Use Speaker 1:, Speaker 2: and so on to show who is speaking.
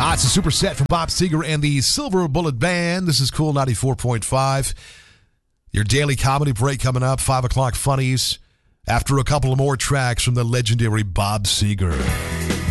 Speaker 1: It's a super set from Bob Seger and the Silver Bullet Band. This is Cool 94.5. Your daily comedy break coming up, 5 o'clock funnies, after a couple of more tracks from the legendary Bob Seger.